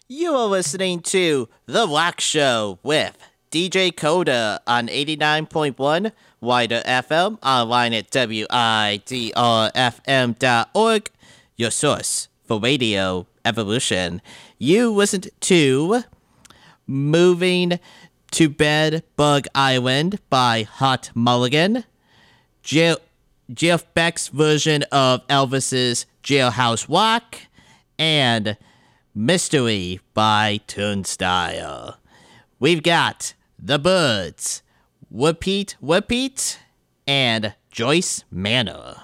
You are listening to The Rock Show with DJ Coda on 89.1 Wider FM, online at widrfm.org, your source for radio evolution. You listened to Moving to Bed Bug Island by Hot Mulligan, Jeff Beck's version of Elvis's Jailhouse Rock, and Mystery by Turnstile. We've got The Birds, Repeat, and Joyce Manor.